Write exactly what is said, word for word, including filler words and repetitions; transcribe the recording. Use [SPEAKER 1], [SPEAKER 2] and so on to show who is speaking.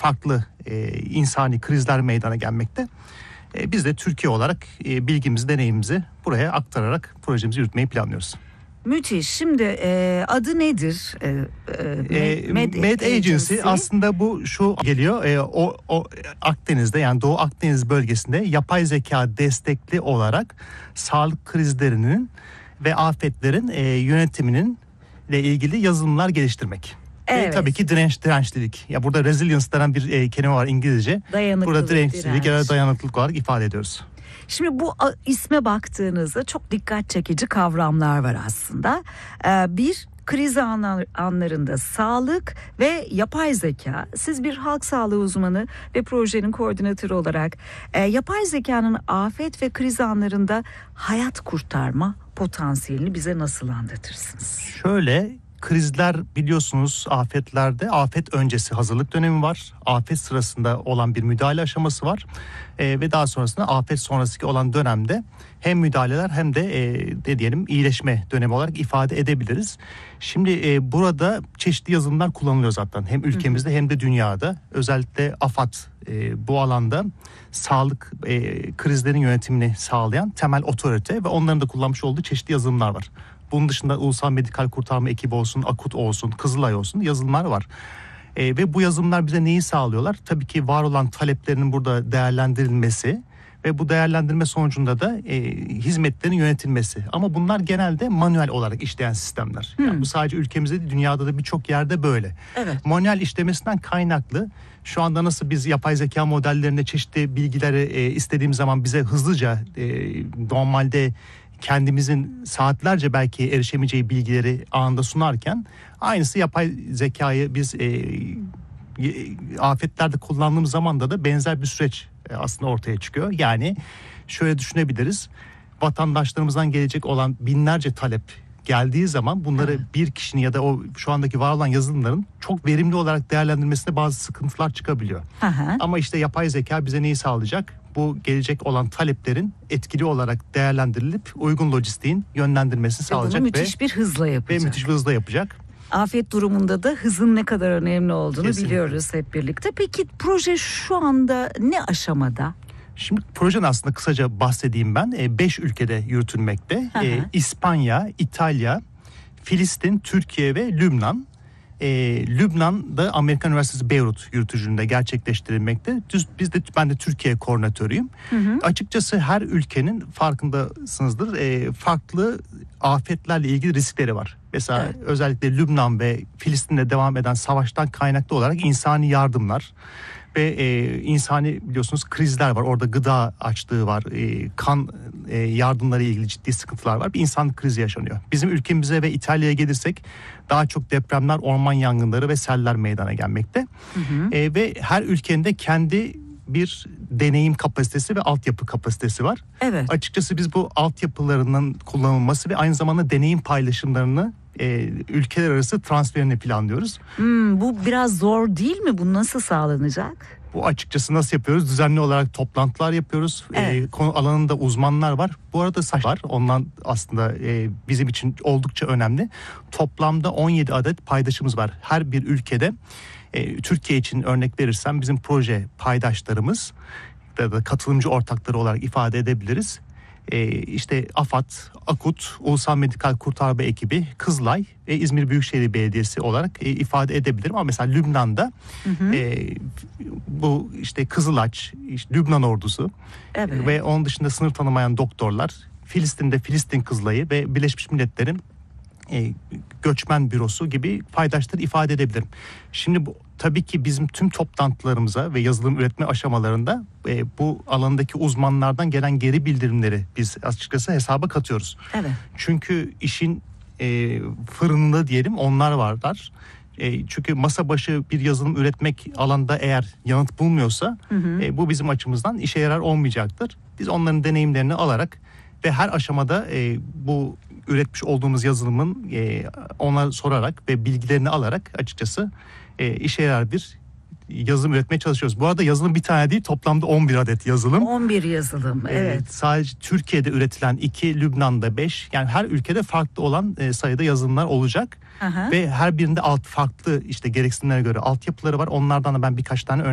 [SPEAKER 1] farklı e, insani krizler meydana gelmekte. E, biz de Türkiye olarak e, bilgimizi, deneyimimizi buraya aktararak projemizi yürütmeyi planlıyoruz.
[SPEAKER 2] Müthiş. Şimdi e, adı nedir? E,
[SPEAKER 1] e, Med, Med Agency, Agency aslında bu şu geliyor. E, o, o Akdeniz'de, yani Doğu Akdeniz bölgesinde yapay zeka destekli olarak sağlık krizlerinin ve afetlerin e, yönetiminin ile ilgili yazılımlar geliştirmek. Evet. Ve tabii ki direnç, dirençlilik. Ya burada resilience denen bir e, kelime var İngilizce.
[SPEAKER 2] Dayanıklılık,
[SPEAKER 1] burada dirençlilik ya da dayanıklılık olarak ifade ediyoruz.
[SPEAKER 2] Şimdi bu isme baktığınızda çok dikkat çekici kavramlar var aslında. Ee, bir, kriz anlar, anlarında sağlık ve yapay zeka. Siz bir halk sağlığı uzmanı ve projenin koordinatörü olarak e, yapay zekanın afet ve kriz anlarında hayat kurtarma potansiyelini bize nasıl anlatırsınız?
[SPEAKER 1] Şöyle, krizler biliyorsunuz, afetlerde afet öncesi hazırlık dönemi var. Afet sırasında olan bir müdahale aşaması var. E, ve daha sonrasında afet sonrası olan dönemde hem müdahaleler hem de e, de diyelim iyileşme dönemi olarak ifade edebiliriz. Şimdi e, burada çeşitli yazılımlar kullanılıyor zaten. Hem ülkemizde hı hı. hem de dünyada. Özellikle AFAD e, bu alanda sağlık e, krizlerin yönetimini sağlayan temel otorite ve onların da kullanmış olduğu çeşitli yazılımlar var. Bunun dışında Ulusal Medikal Kurtarma Ekibi olsun, AKUT olsun, Kızılay olsun yazılımlar var. E, ve bu yazılımlar bize neyi sağlıyorlar? Tabii ki var olan taleplerinin burada değerlendirilmesi ve bu değerlendirme sonucunda da e, hizmetlerin yönetilmesi. Ama bunlar genelde manuel olarak işleyen sistemler. Hmm. Yani bu sadece ülkemizde değil, dünyada da birçok yerde böyle.
[SPEAKER 2] Evet.
[SPEAKER 1] Manuel işlemesinden kaynaklı şu anda nasıl biz yapay zeka modellerinde çeşitli bilgileri e, istediğimiz zaman bize hızlıca e, normalde kendimizin saatlerce belki erişemeyeceği bilgileri anında sunarken aynısı yapay zekayı biz e, afetlerde kullandığımız zaman da da benzer bir süreç e, aslında ortaya çıkıyor. Yani şöyle düşünebiliriz. Vatandaşlarımızdan gelecek olan binlerce talep geldiği zaman bunları evet. bir kişinin ya da o şu andaki var olan yazılımların çok verimli olarak değerlendirmesinde bazı sıkıntılar çıkabiliyor.
[SPEAKER 2] Aha.
[SPEAKER 1] Ama işte yapay zeka bize neyi sağlayacak? Bu gelecek olan taleplerin etkili olarak değerlendirilip uygun lojistiğin yönlendirmesini sağlayacak.
[SPEAKER 2] Ve müthiş bir hızla yapacak.
[SPEAKER 1] Ve müthiş bir hızla yapacak.
[SPEAKER 2] Afet durumunda da hızın ne kadar önemli olduğunu
[SPEAKER 1] Kesinlikle.
[SPEAKER 2] biliyoruz hep birlikte. Peki proje şu anda ne aşamada?
[SPEAKER 1] Şimdi projenin aslında kısaca bahsedeyim ben. Beş ülkede yürütülmekte. Ee, İspanya, İtalya, Filistin, Türkiye ve Lübnan. Ee, Lübnan'da Amerikan Üniversitesi Beyrut yürütücülüğünde gerçekleştirilmekte. Biz de ben de Türkiye koordinatörüyüm. Hı hı. Açıkçası her ülkenin farkındasınızdır e, farklı afetlerle ilgili riskleri var. Mesela evet. özellikle Lübnan ve Filistin'de devam eden savaştan kaynaklı olarak insani yardımlar ve e, insani biliyorsunuz krizler var. Orada gıda açlığı var, e, kan e, yardımları ile ilgili ciddi sıkıntılar var. Bir insanlık krizi yaşanıyor. Bizim ülkemize ve İtalya'ya gelirsek daha çok depremler, orman yangınları ve seller meydana gelmekte. Hı hı. E, ve her ülkenin de kendi bir deneyim kapasitesi ve altyapı kapasitesi var.
[SPEAKER 2] Evet.
[SPEAKER 1] Açıkçası biz bu altyapılarının kullanılması ve aynı zamanda deneyim paylaşımlarını e, ülkeler arası transferini planlıyoruz.
[SPEAKER 2] Hmm, bu biraz zor değil mi? Bu nasıl sağlanacak?
[SPEAKER 1] Bu açıkçası nasıl yapıyoruz? Düzenli olarak toplantılar yapıyoruz. Evet. E, konu alanında uzmanlar var. Bu arada saç var. Ondan aslında e, bizim için oldukça önemli. Toplamda on yedi adet paydaşımız var. Her bir ülkede e, Türkiye için örnek verirsem bizim proje paydaşlarımız ya da katılımcı ortakları olarak ifade edebiliriz. Ee, işte AFAD, AKUT, Ulusal Medikal Kurtarma Ekibi, Kızılay ve İzmir Büyükşehir Belediyesi olarak e, ifade edebilirim. Ama mesela Lübnan'da hı hı. E, bu işte Kızılaç, işte Lübnan ordusu evet. ve onun dışında sınır tanımayan doktorlar, Filistin'de Filistin Kızılayı ve Birleşmiş Milletler'in e, göçmen bürosu gibi paydaşları ifade edebilirim. Şimdi bu tabii ki bizim tüm toplantılarımıza ve yazılım üretme aşamalarında e, bu alandaki uzmanlardan gelen geri bildirimleri biz açıkçası hesaba katıyoruz.
[SPEAKER 2] Evet.
[SPEAKER 1] Çünkü işin e, fırınında diyelim onlar varlar. E, çünkü masa başı bir yazılım üretmek alanda eğer yanıt bulmuyorsa hı hı. E, bu bizim açımızdan işe yarar olmayacaktır. Biz onların deneyimlerini alarak ve her aşamada e, bu üretmiş olduğumuz yazılımın e, ona sorarak ve bilgilerini alarak açıkçası e, işe yarar bir yazılım üretmeye çalışıyoruz. Bu arada yazılım bir tane değil, toplamda on bir adet yazılım.
[SPEAKER 2] on bir yazılım, evet.
[SPEAKER 1] E, sadece Türkiye'de üretilen iki, Lübnan'da beş. Yani her ülkede farklı olan e, sayıda yazılımlar olacak. Aha. Ve her birinde alt farklı işte gereksinimlere göre altyapıları var. Onlardan da ben birkaç tane örnek